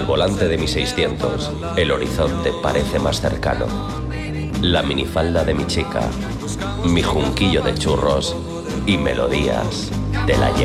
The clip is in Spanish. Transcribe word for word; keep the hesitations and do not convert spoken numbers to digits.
al volante de mi seiscientos, el horizonte parece más cercano. La minifalda de mi chica, mi junquillo de churros y melodías del ayer.